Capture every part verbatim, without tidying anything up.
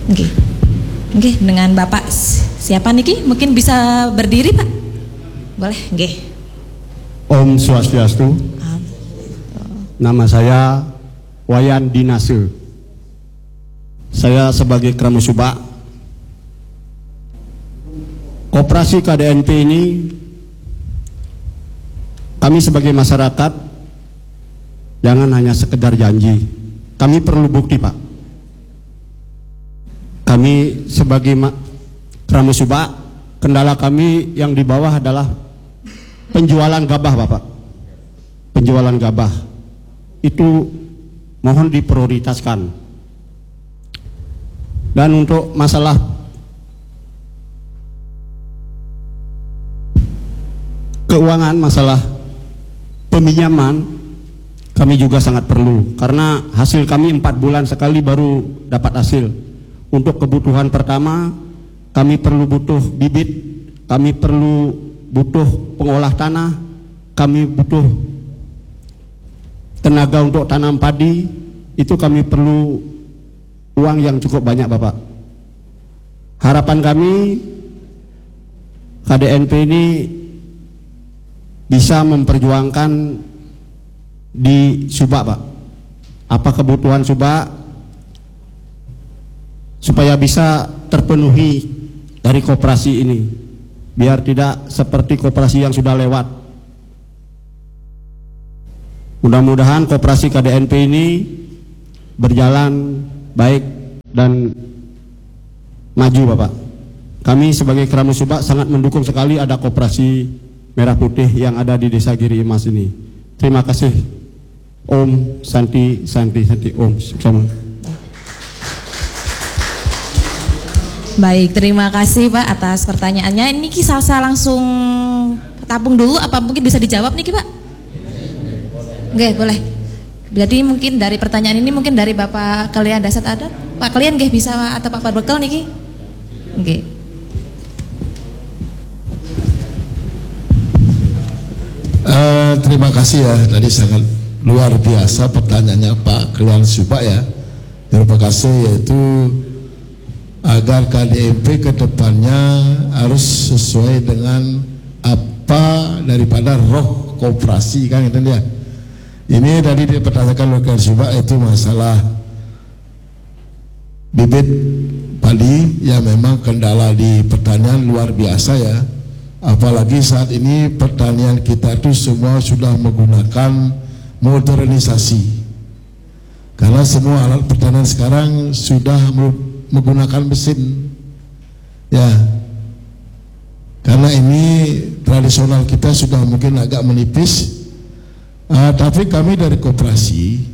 Nggih. Nggih, dengan Bapak siapa niki? Mungkin bisa berdiri, Pak? Boleh, nggih. Om Swastiastu. Nama saya Wayan Dinase. Saya sebagai Kramusuba. Koperasi K D N P ini, kami sebagai masyarakat jangan hanya sekedar janji. Kami perlu bukti, Pak. Kami sebagai Kramusuba, kendala kami yang di bawah adalah penjualan gabah, Bapak. Penjualan gabah itu mohon diprioritaskan. Dan untuk masalah keuangan, masalah peminjaman, kami juga sangat perlu, karena hasil kami empat bulan sekali baru dapat hasil. Untuk kebutuhan pertama, kami perlu butuh bibit, kami perlu butuh pengolah tanah, kami butuh tenaga untuk tanam padi, itu kami perlu uang yang cukup banyak, Bapak. Harapan kami K D N P ini bisa memperjuangkan di Subak, Pak. Apa kebutuhan Subak supaya bisa terpenuhi dari koperasi ini, biar tidak seperti koperasi yang sudah lewat. Mudah-mudahan koperasi K D N P ini berjalan baik dan maju, Bapak. Kami sebagai Kramusuba sangat mendukung sekali ada koperasi Merah Putih yang ada di Desa Giri Imas ini. Terima kasih. Om Santi Santi Santi Om. Sama. Baik, terima kasih Pak atas pertanyaannya. Ini kisah saya langsung tabung dulu, apa mungkin bisa dijawab nih Pak? Oke, boleh. Jadi mungkin dari pertanyaan ini mungkin dari Bapak Kalian Dasat Adat, Pak Kalian nggih bisa atau Pak Bekal niki? Nggih. Uh, terima kasih ya, tadi sangat luar biasa pertanyaannya Pak Kalian Subak ya. Terima kasih, yaitu agar K D N P ke depannya harus sesuai dengan apa daripada roh koperasi kan itu dia. Ini tadi dipertanyakan oleh Kalian Subak, itu masalah bibit padi yang memang kendala di pertanian luar biasa ya. Apalagi saat ini pertanian kita itu semua sudah menggunakan modernisasi, karena semua alat pertanian sekarang sudah menggunakan mesin ya. Karena ini tradisional kita sudah mungkin agak menipis, uh, tapi kami dari koperasi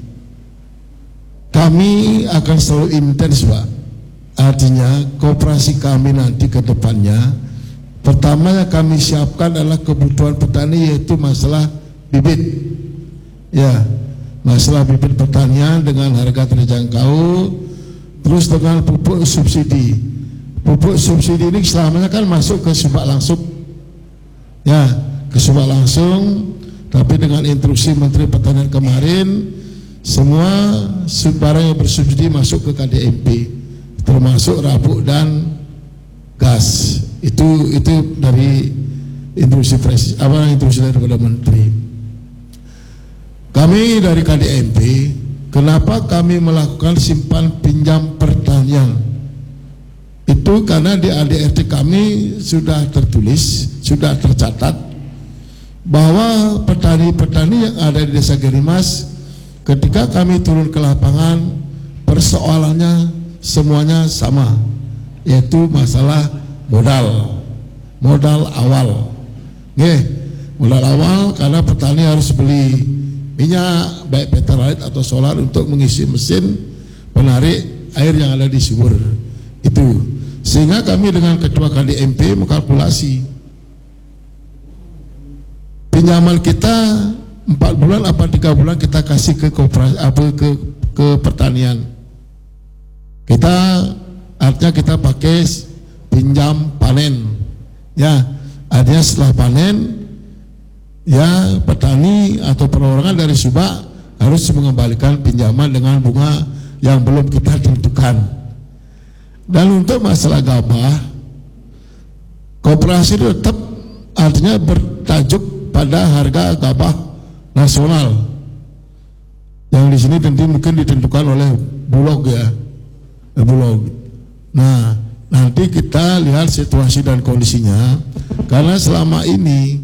kami akan selalu intens Pak. Artinya koperasi kami nanti ke depannya, pertama yang kami siapkan adalah kebutuhan petani, yaitu masalah bibit ya, masalah bibit pertanian dengan harga terjangkau, terus dengan pupuk subsidi. Pupuk subsidi ini selamanya kan masuk ke Subak langsung ya, ke Subak langsung, tapi dengan instruksi Menteri Pertanian kemarin, semua barang yang bersubsidi masuk ke K D N P, termasuk rabuk dan gas. Itu itu dari instruksi presiden, apa instruksi daripada menteri. Kami dari K D N P, kenapa kami melakukan simpan pinjam pertanian? Itu karena di A D R T kami sudah tertulis, sudah tercatat bahwa petani-petani yang ada di Desa Gerimas, ketika kami turun ke lapangan, persoalannya semuanya sama, yaitu masalah modal, modal awal. Nggih, modal awal karena petani harus beli minyak baik Pertalite atau solar untuk mengisi mesin penarik air yang ada di sumur. Itu sehingga kami dengan ketua K D N P mengkalkulasi pinjaman kita empat bulan apa tiga bulan kita kasih ke koperasi apa ke ke pertanian. Kita artinya kita pakai pinjam panen ya, artinya setelah panen ya petani atau perorangan dari Subak harus mengembalikan pinjaman dengan bunga yang belum kita tentukan. Dan untuk masalah gabah, koperasi itu tetap artinya bertajuk pada harga gabah nasional. Yang di sini tentu mungkin ditentukan oleh Bulog ya, eh, Bulog. Nah, nanti kita lihat situasi dan kondisinya, karena selama ini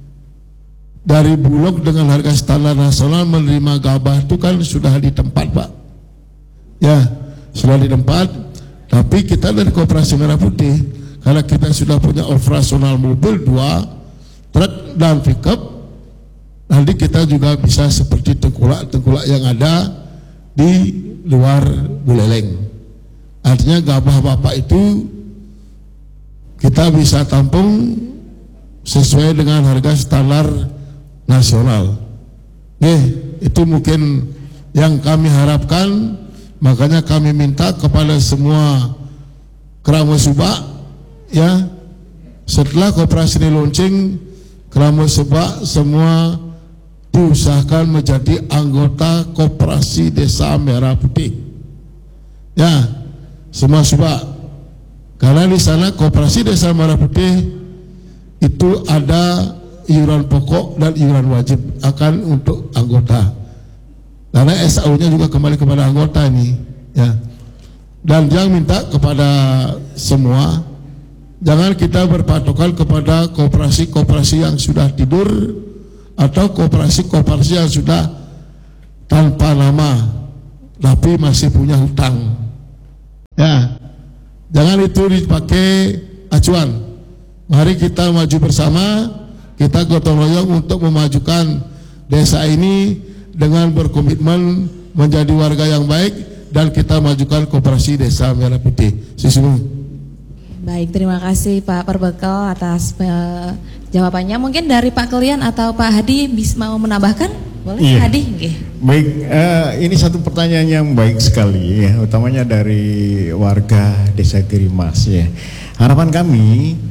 dari Bulog dengan harga standar nasional menerima gabah itu kan sudah di tempat, Pak. Ya, sudah di tempat. Tapi kita dari Koperasi Merah Putih, karena kita sudah punya operasional mobil dua, truk dan pickup, nanti kita juga bisa seperti tengkulak-tengkulak yang ada di luar Buleleng. Artinya gabah Bapak itu kita bisa tampung sesuai dengan harga standar nasional. Nih, itu mungkin yang kami harapkan. Makanya kami minta kepada semua Kramo Subak, ya, setelah koperasi ini launching, Kramo Subak semua diusahakan menjadi anggota Koperasi Desa Merah Putih. Ya, semua Subak. Karena di sana Koperasi Desa Merah Putih itu ada iuran pokok dan iuran wajib akan untuk anggota. Karena S A U-nya juga kembali kepada anggota ini, ya. Dan jangan minta kepada semua, jangan kita berpatokan kepada koperasi-koperasi yang sudah tidur atau koperasi-koperasi yang sudah tanpa nama tapi masih punya hutang. Ya, jangan itu dipakai acuan. Mari kita maju bersama, kita gotong royong untuk memajukan desa ini dengan berkomitmen menjadi warga yang baik dan kita majukan Koperasi Desa Merah Putih. Sisimu. Baik, terima kasih Pak Perbekal atas uh, jawabannya. Mungkin dari Pak Kelian atau Pak Hadi bisa mau menambahkan? Boleh, iya. Hadi? Okay. Baik, uh, ini satu pertanyaan yang baik sekali ya, utamanya dari warga Desa Girimas ya. Harapan kami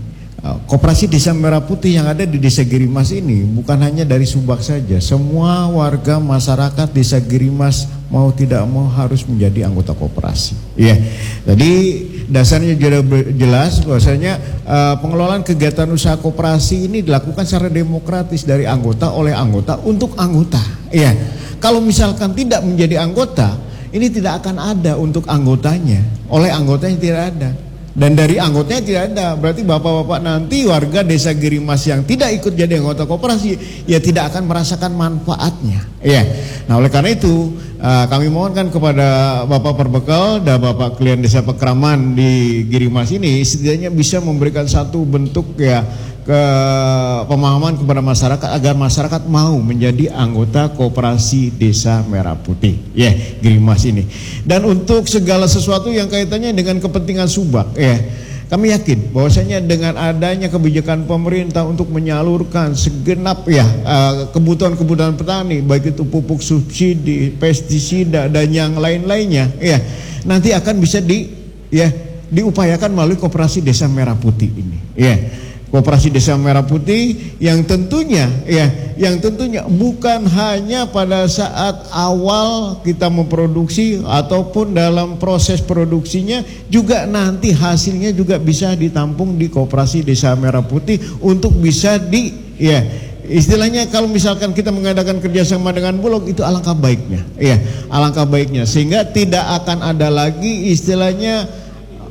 Koperasi Desa Merah Putih yang ada di Desa Girimas ini bukan hanya dari Subak saja, semua warga masyarakat Desa Girimas mau tidak mau harus menjadi anggota koperasi. Ya, jadi dasarnya sudah jelas bahwasanya uh, pengelolaan kegiatan usaha koperasi ini dilakukan secara demokratis dari anggota oleh anggota untuk anggota. Ya, kalau misalkan tidak menjadi anggota, ini tidak akan ada untuk anggotanya, oleh anggotanya tidak ada. Dan dari anggotanya tidak ada, berarti bapak-bapak nanti warga Desa Girimas yang tidak ikut jadi anggota koperasi ya tidak akan merasakan manfaatnya. Ya, nah oleh karena itu uh, kami mohonkan kepada Bapak Perbekal dan Bapak Klien Desa Pekraman di Girimas ini setidaknya bisa memberikan satu bentuk ya ke pemahaman kepada masyarakat agar masyarakat mau menjadi anggota Koperasi Desa Merah Putih ya yeah, Girimas ini. Dan untuk segala sesuatu yang kaitannya dengan kepentingan Subak ya yeah, kami yakin bahwasanya dengan adanya kebijakan pemerintah untuk menyalurkan segenap ya kebutuhan-kebutuhan petani baik itu pupuk subsidi, pestisida dan yang lain-lainnya ya yeah, nanti akan bisa di ya yeah, diupayakan melalui Koperasi Desa Merah Putih ini ya yeah. Koperasi Desa Merah Putih yang tentunya ya, yang tentunya bukan hanya pada saat awal kita memproduksi ataupun dalam proses produksinya, juga nanti hasilnya juga bisa ditampung di Koperasi Desa Merah Putih untuk bisa di ya istilahnya kalau misalkan kita mengadakan kerjasama dengan Bulog itu alangkah baiknya ya, alangkah baiknya sehingga tidak akan ada lagi istilahnya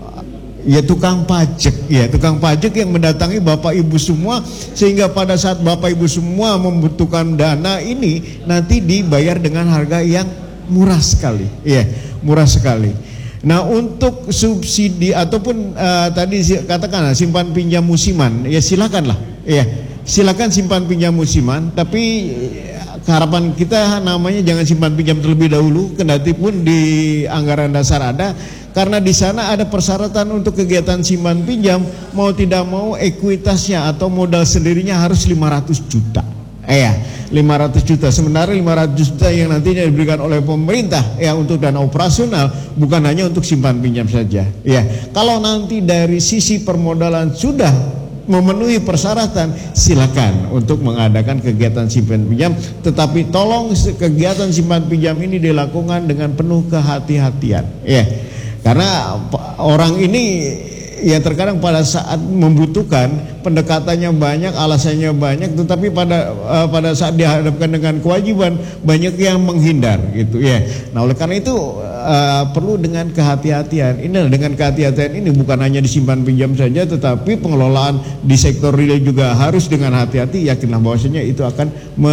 ya tukang pajak ya tukang pajak yang mendatangi Bapak Ibu semua sehingga pada saat Bapak Ibu semua membutuhkan dana ini nanti dibayar dengan harga yang murah sekali ya murah sekali. Nah untuk subsidi ataupun uh, tadi katakanlah simpan pinjam musiman ya silakanlah ya silakan simpan pinjam musiman, tapi harapan kita namanya jangan simpan pinjam terlebih dahulu kendati pun di anggaran dasar ada. Karena di sana ada persyaratan untuk kegiatan simpan pinjam, mau tidak mau ekuitasnya atau modal sendirinya harus lima ratus juta. Eh ya, lima ratus juta. Sementara lima ratus juta yang nantinya diberikan oleh pemerintah ya untuk dana operasional bukan hanya untuk simpan pinjam saja. Ya, kalau nanti dari sisi permodalan sudah memenuhi persyaratan, silakan untuk mengadakan kegiatan simpan pinjam, tetapi tolong kegiatan simpan pinjam ini dilakukan dengan penuh kehati-hatian. Ya. Karena orang ini ya terkadang pada saat membutuhkan pendekatannya banyak, alasannya banyak, tetapi pada uh, pada saat dihadapkan dengan kewajiban banyak yang menghindar gitu ya. Nah oleh karena itu uh, perlu dengan kehati-hatian. Ini dengan kehati-hatian ini bukan hanya disimpan pinjam saja, tetapi pengelolaan di sektor real juga harus dengan hati-hati. Yakinlah bahwasanya itu akan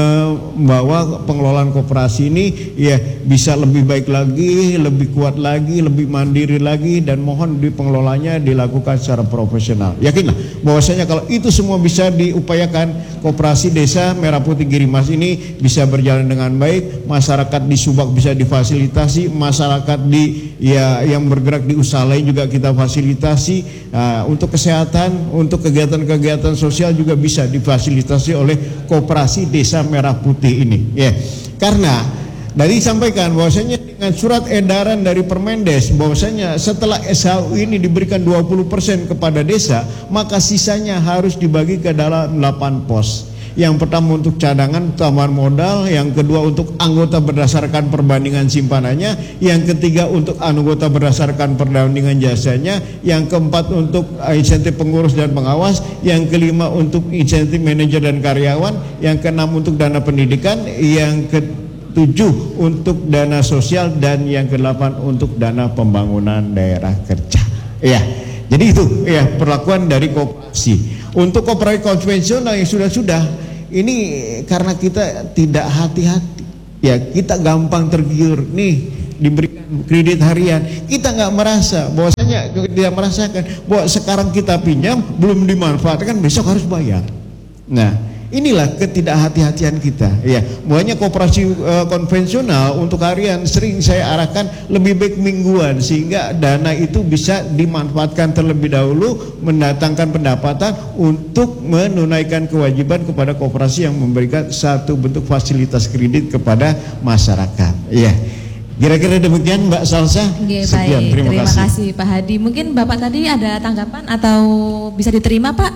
membawa pengelolaan koperasi ini ya bisa lebih baik lagi, lebih kuat lagi, lebih mandiri lagi, dan mohon di pengelolanya dilakukan secara profesional. Yakinlah bahwasanya kalau itu semua bisa diupayakan, koperasi desa Merah Putih Girimas ini bisa berjalan dengan baik, masyarakat di Subak bisa difasilitasi, masyarakat di ya yang bergerak di usaha lain juga kita fasilitasi, uh, untuk kesehatan, untuk kegiatan-kegiatan sosial juga bisa difasilitasi oleh koperasi desa Merah Putih ini ya. Karena dari disampaikan bahwasanya dengan surat edaran dari Permendes bahwasanya setelah S H U ini diberikan dua puluh persen kepada desa, maka sisanya harus dibagi ke dalam delapan pos. Yang pertama untuk cadangan tambahan modal, yang kedua untuk anggota berdasarkan perbandingan simpanannya, yang ketiga untuk anggota berdasarkan perbandingan jasanya, yang keempat untuk insentif pengurus dan pengawas, yang kelima untuk insentif manajer dan karyawan, yang keenam untuk dana pendidikan, yang ke tujuh untuk dana sosial, dan yang kedelapan untuk dana pembangunan daerah kerja. Ya, jadi itu ya perlakuan dari koperasi. Untuk koperasi konvensional yang sudah-sudah ini karena kita tidak hati-hati, ya kita gampang tergiur nih diberikan kredit harian, kita nggak merasa bahwasanya tidak merasakan bahwa sekarang kita pinjam belum dimanfaatkan, besok harus bayar. Nah, inilah ketidakhati-hatian kita ya. Makanya koperasi uh, konvensional untuk harian sering saya arahkan lebih baik mingguan, sehingga dana itu bisa dimanfaatkan terlebih dahulu, mendatangkan pendapatan untuk menunaikan kewajiban kepada koperasi yang memberikan satu bentuk fasilitas kredit kepada masyarakat ya. Kira-kira demikian Mbak Salsa. Oke, Sekian, baik. terima, Terima kasih. kasih Pak Hadi. Mungkin Bapak tadi ada tanggapan atau bisa diterima Pak?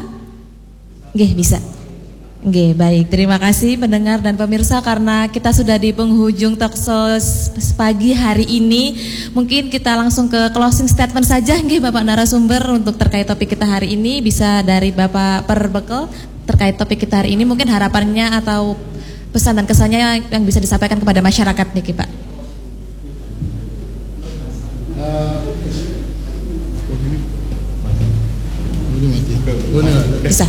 Oke, bisa. Oke, baik. Terima kasih pendengar dan pemirsa, karena kita sudah di penghujung talkshow pagi hari ini. Mungkin kita langsung ke closing statement saja, nggih Bapak narasumber, untuk terkait topik kita hari ini. Bisa dari Bapak Perbekel terkait topik kita hari ini, mungkin harapannya atau pesan dan kesannya yang bisa disampaikan kepada masyarakat nih Pak. Bisa.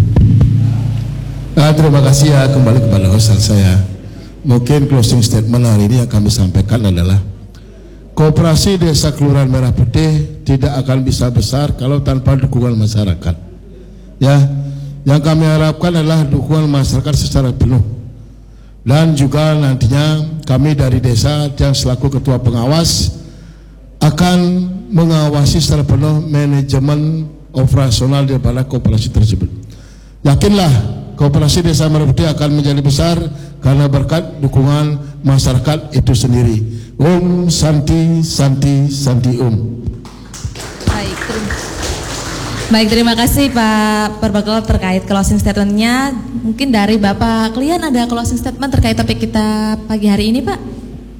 Nah, terima kasih ya, kembali kepada host saya. Mungkin closing statement hari ini yang kami sampaikan adalah Koperasi Desa Kelurahan Merah Putih tidak akan bisa besar kalau tanpa dukungan masyarakat. Ya, yang kami harapkan adalah dukungan masyarakat secara penuh. Dan juga nantinya kami dari desa yang selaku ketua pengawas akan mengawasi secara penuh manajemen operasional daripada koperasi tersebut. Yakinlah Koperasi Desa Merah Putih akan menjadi besar karena berkat dukungan masyarakat itu sendiri. Om Santi Santi Santi Om. Baik, terima, baik, terima kasih Pak Perbekel terkait closing statementnya. Mungkin dari Bapak Klian ada closing statement terkait topik kita pagi hari ini Pak?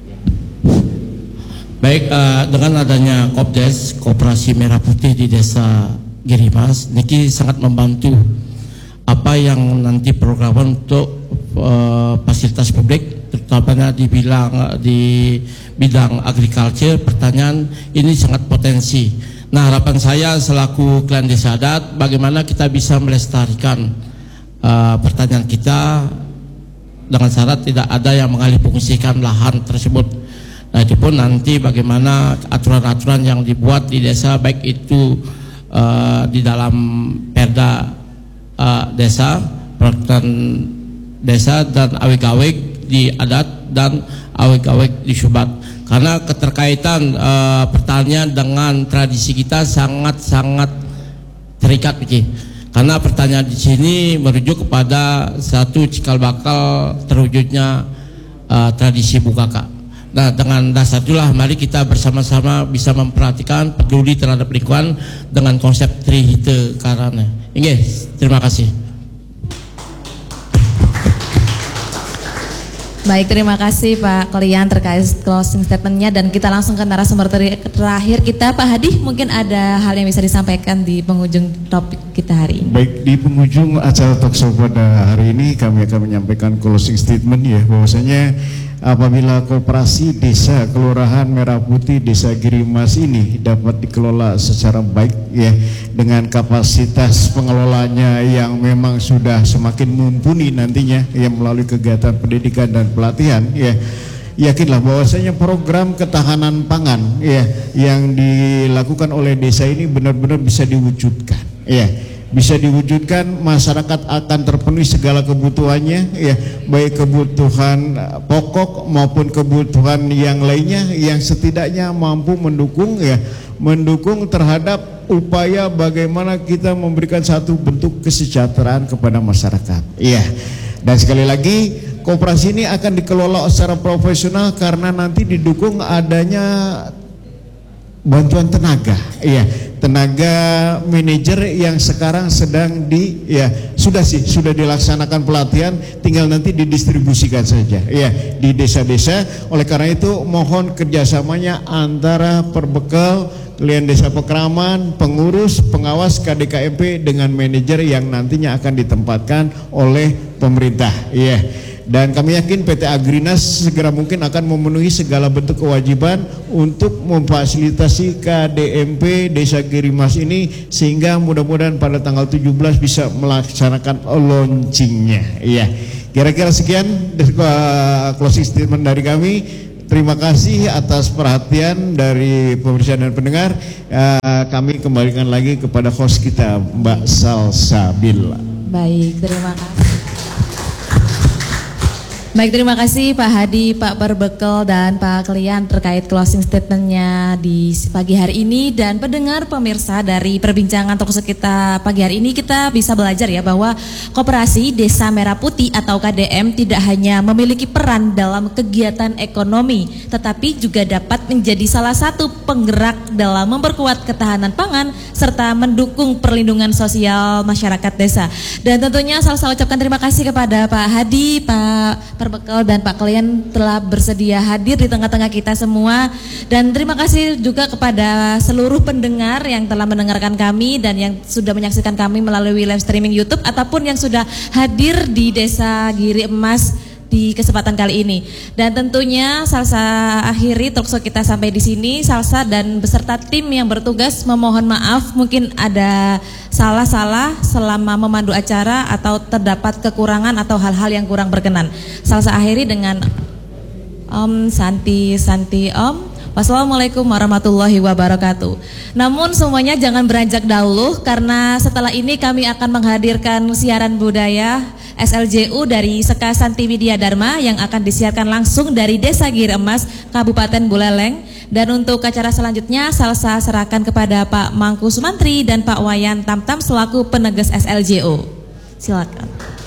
Baik, uh, dengan adanya Kopdes Koperasi Merah Putih di Desa Girimas, niki sangat membantu apa yang nanti program untuk uh, fasilitas publik, terutama di bidang di bidang agriculture, pertanian, ini sangat potensi. Nah, harapan saya selaku Klan Desa Adat, bagaimana kita bisa melestarikan uh, pertanian kita dengan syarat tidak ada yang mengalihfungsikan lahan tersebut. Nah, itu pun nanti bagaimana aturan-aturan yang dibuat di desa, baik itu uh, di dalam perda Uh, desa, peraturan desa, dan awik-awik di adat dan awik-awik di Subat. Karena keterkaitan uh, pertanian dengan tradisi kita sangat-sangat terikat, Piki. Karena pertanian di sini merujuk kepada satu cikal bakal terwujudnya uh, tradisi Bukaka. Nah, dengan dasar itulah mari kita bersama-sama bisa memperhatikan, peduli terhadap lingkungan dengan konsep Trihite Karana. Inggih, terima kasih. Baik, terima kasih Pak Kolian terkait closing statementnya, dan kita langsung ke narasumber ter terakhir kita, Pak Hadi. Mungkin ada hal yang bisa disampaikan di penghujung topik kita hari ini. Baik, di penghujung acara talkshow pada hari ini kami akan menyampaikan closing statement ya, bahwasanya apabila koperasi desa Kelurahan Merah Putih Desa Girimas ini dapat dikelola secara baik ya, dengan kapasitas pengelolanya yang memang sudah semakin mumpuni nantinya ya, melalui kegiatan pendidikan dan pelatihan ya, yakinlah bahwasanya program ketahanan pangan ya yang dilakukan oleh desa ini benar-benar bisa diwujudkan ya. Bisa diwujudkan, masyarakat akan terpenuhi segala kebutuhannya ya, baik kebutuhan pokok maupun kebutuhan yang lainnya yang setidaknya mampu mendukung ya, mendukung terhadap upaya bagaimana kita memberikan satu bentuk kesejahteraan kepada masyarakat. Iya. Dan sekali lagi, koperasi ini akan dikelola secara profesional karena nanti didukung adanya bantuan tenaga, iya, tenaga manajer yang sekarang sedang di, ya sudah sih sudah dilaksanakan pelatihan, tinggal nanti didistribusikan saja, ya di desa-desa. Oleh karena itu mohon kerjasamanya antara Perbekal, Kalian Desa Pekraman, pengurus, pengawas K D K M P dengan manajer yang nantinya akan ditempatkan oleh pemerintah, iya. Dan kami yakin P T Agrinas segera mungkin akan memenuhi segala bentuk kewajiban untuk memfasilitasi K D M P Desa Girimas ini, sehingga mudah-mudahan pada tanggal tujuh belas bisa melaksanakan launchingnya. Iya, kira-kira sekian closing statement dari kami. Terima kasih atas perhatian dari pemirsa dan pendengar. Uh, kami kembalikan lagi kepada host kita, Mbak Salsabila. Baik, terima kasih. Baik, terima kasih Pak Hadi, Pak Perbekal, dan Pak Kalian terkait closing statementnya di pagi hari ini. Dan pendengar pemirsa, dari perbincangan talkshow kita pagi hari ini kita bisa belajar ya bahwa Koperasi Desa Merah Putih atau K D M tidak hanya memiliki peran dalam kegiatan ekonomi, tetapi juga dapat menjadi salah satu penggerak dalam memperkuat ketahanan pangan serta mendukung perlindungan sosial masyarakat desa. Dan tentunya saya ucapkan terima kasih kepada Pak Hadi, Pak Perbekal, dan Pak Kalian telah bersedia hadir di tengah-tengah kita semua. Dan terima kasih juga kepada seluruh pendengar yang telah mendengarkan kami dan yang sudah menyaksikan kami melalui live streaming YouTube ataupun yang sudah hadir di Desa Giri Emas di kesempatan kali ini. Dan tentunya Salsa akhiri talkshow kita sampai di sini. Salsa dan beserta tim yang bertugas memohon maaf mungkin ada salah-salah selama memandu acara atau terdapat kekurangan atau hal-hal yang kurang berkenan. Salsa akhiri dengan Om Santi Santi Om. Wassalamualaikum warahmatullahi wabarakatuh. Namun semuanya jangan beranjak dahulu, karena setelah ini kami akan menghadirkan siaran budaya S L J U dari Sekasanti Widya Dharma yang akan disiarkan langsung dari Desa Giri Emas, Kabupaten Buleleng. Dan untuk acara selanjutnya Salsa serahkan kepada Pak Mangku Sumantri dan Pak Wayan Tamtam selaku penegas S L J U. Silakan.